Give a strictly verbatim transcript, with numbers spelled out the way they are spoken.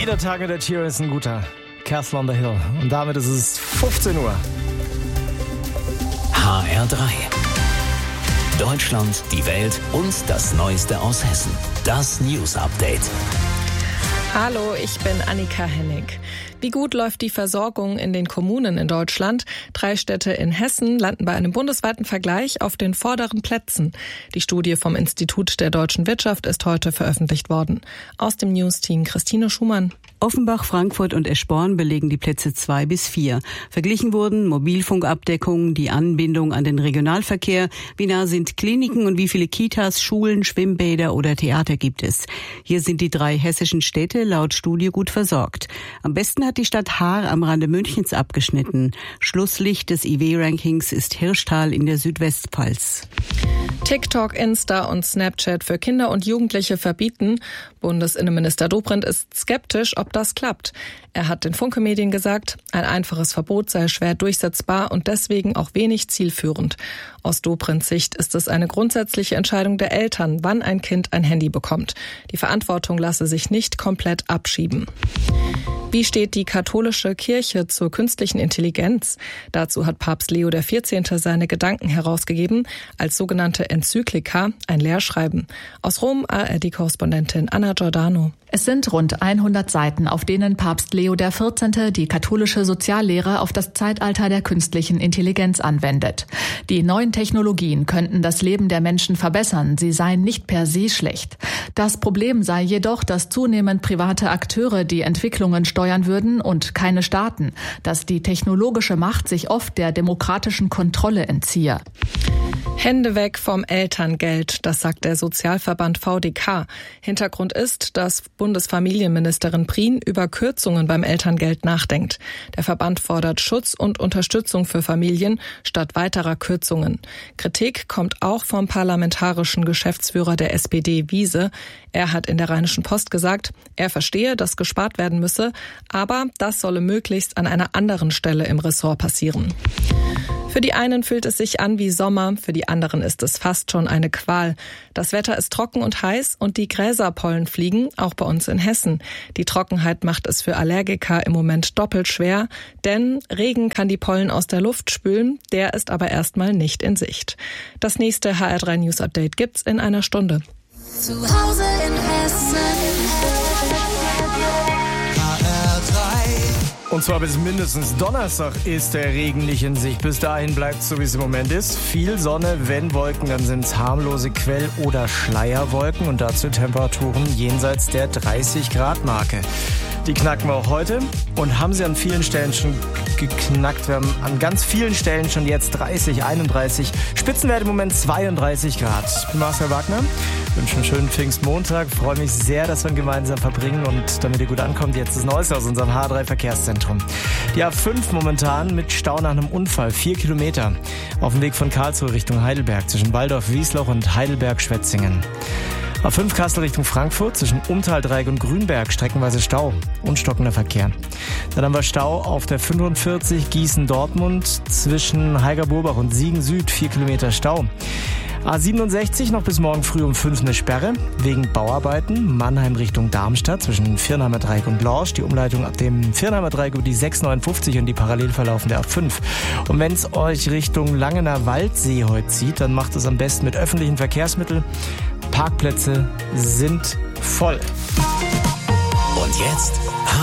Jeder Tag in der Tür ist ein guter. Castle on the Hill. Und damit ist es fünfzehn Uhr. H R drei. Deutschland, die Welt und das Neueste aus Hessen. Das News Update. Hallo, ich bin Annika Hennig. Wie gut läuft die Versorgung in den Kommunen in Deutschland? Drei Städte in Hessen landen bei einem bundesweiten Vergleich auf den vorderen Plätzen. Die Studie vom Institut der deutschen Wirtschaft ist heute veröffentlicht worden. Aus dem News-Team Christine Schumann. Offenbach, Frankfurt und Eschborn belegen die Plätze zwei bis vier. Verglichen wurden Mobilfunkabdeckung, die Anbindung an den Regionalverkehr, wie nah sind Kliniken und wie viele Kitas, Schulen, Schwimmbäder oder Theater gibt es. Hier sind die drei hessischen Städte laut Studie gut versorgt. Am besten hat die Stadt Haar am Rande Münchens abgeschnitten. Schlusslicht des I W-Rankings ist Hirschtal in der Südwestpfalz. TikTok, Insta und Snapchat für Kinder und Jugendliche verbieten. Bundesinnenminister Dobrindt ist skeptisch, ob das klappt. Er hat den Funke Medien gesagt, ein einfaches Verbot sei schwer durchsetzbar und deswegen auch wenig zielführend. Aus Dobrindts Sicht ist es eine grundsätzliche Entscheidung der Eltern, wann ein Kind ein Handy bekommt. Die Verantwortung lasse sich nicht komplett abschieben. Wie steht die katholische Kirche zur künstlichen Intelligenz? Dazu hat Papst Leo der vierzehnte seine Gedanken herausgegeben als sogenannte Enzyklika, ein Lehrschreiben. Aus Rom A R D-Korrespondentin Anna Giordano. Es sind rund hundert Seiten, auf denen Papst Leo der vierzehnte die katholische Soziallehre auf das Zeitalter der künstlichen Intelligenz anwendet. Die neuen Technologien könnten das Leben der Menschen verbessern, sie seien nicht per se schlecht. Das Problem sei jedoch, dass zunehmend private Akteure die Entwicklungen steuern würden und keine Staaten, dass die technologische Macht sich oft der demokratischen Kontrolle entziehe. Hände weg vom Elterngeld, das sagt der Sozialverband V D K. Hintergrund ist, dass Bundesfamilienministerin Prien über Kürzungen beim Elterngeld nachdenkt. Der Verband fordert Schutz und Unterstützung für Familien statt weiterer Kürzungen. Kritik kommt auch vom parlamentarischen Geschäftsführer der S P D Wiese. Er hat in der Rheinischen Post gesagt, er verstehe, dass gespart werden müsse, aber das solle möglichst an einer anderen Stelle im Ressort passieren. Für die einen fühlt es sich an wie Sommer, für die anderen ist es fast schon eine Qual. Das Wetter ist trocken und heiß und die Gräserpollen fliegen, auch bei uns in Hessen. Die Trockenheit macht es für Allergiker im Moment doppelt schwer, denn Regen kann die Pollen aus der Luft spülen, der ist aber erstmal nicht in Sicht. Das nächste H R drei News Update gibt's in einer Stunde. Zu Hause in Hessen. Und zwar bis mindestens Donnerstag ist der Regen nicht in Sicht. Bis dahin bleibt es so, wie es im Moment ist. Viel Sonne, wenn Wolken, dann sind es harmlose Quell- oder Schleierwolken und dazu Temperaturen jenseits der dreißig Grad Marke. Die knacken wir auch heute und haben sie an vielen Stellen schon geknackt. Wir haben an ganz vielen Stellen schon jetzt dreißig, einunddreißig, Spitzenwert im Moment zweiunddreißig Grad. Ich bin Marcel Wagner, wünsche einen schönen Pfingstmontag, freue mich sehr, dass wir ihn gemeinsam verbringen und damit ihr gut ankommt, jetzt das Neueste aus unserem H drei Verkehrszentrum. Die A fünf momentan mit Stau nach einem Unfall, vier Kilometer auf dem Weg von Karlsruhe Richtung Heidelberg zwischen Waldorf-Wiesloch und Heidelberg-Schwetzingen. A fünf Kassel Richtung Frankfurt zwischen Umtaldreieck und Grünberg streckenweise Stau und stockender Verkehr. Dann haben wir Stau auf der fünfundvierzig Gießen-Dortmund zwischen Heiger-Burbach und Siegen Süd, vier Kilometer Stau. A siebenundsechzig noch bis morgen früh um fünf eine Sperre wegen Bauarbeiten. Mannheim Richtung Darmstadt zwischen Viernheimer Dreieck und Lorsch. Die Umleitung ab dem Viernheimer Dreieck über die sechs neunundfünfzig und die parallel verlaufende A fünf. Und wenn es euch Richtung Langener Waldsee heute zieht, dann macht es am besten mit öffentlichen Verkehrsmitteln. Parkplätze sind voll. Und jetzt